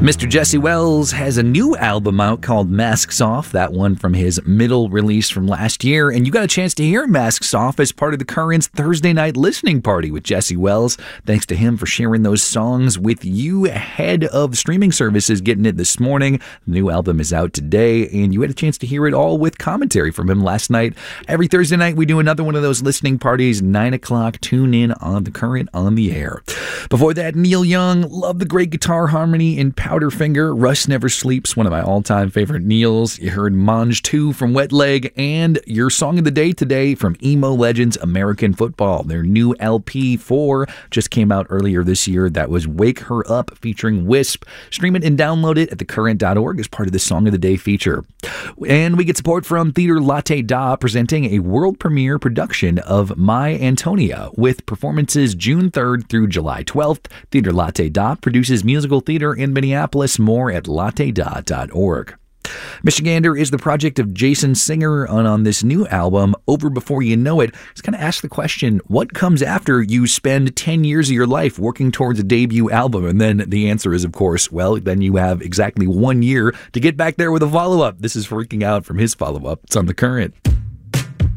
Mr. Jesse Wells has a new album out called Masks Off, that one from his middle release from last year, and you got a chance to hear Masks Off as part of the Current's Thursday night listening party with Jesse Wells. Thanks to him for sharing those songs with you ahead of streaming services getting it this morning. The new album is out today, and you had a chance to hear it all with commentary from him last night. Every Thursday night, we do another one of those listening parties, 9 o'clock. Tune in on the Current on the air. Before that, Neil Young, love the great guitar harmony in Powderfinger. Rush Never Sleeps, one of my all-time favorite Neils. You heard Mange 2 from Wet Leg, and your song of the day today from Emo Legends American Football. Their new LP 4 just came out earlier this year. That was Wake Her Up featuring Wisp. Stream it and download it at thecurrent.org as part of the Song of the Day feature. And we get support from Theater Latte Da, presenting a world premiere production of My Antonia with performances June 3rd through July 12th. Theater Latte Da produces musical theater in Minneapolis. More at latteda.org. Michigander is the project of Jason Singer, and on this new album, Over Before You Know It, it's kind of asked the question, what comes after you spend 10 years of your life working towards a debut album? And then the answer is, of course, well, then you have exactly 1 year to get back there with a follow-up. This is Freaking Out from his follow-up. It's on The Current.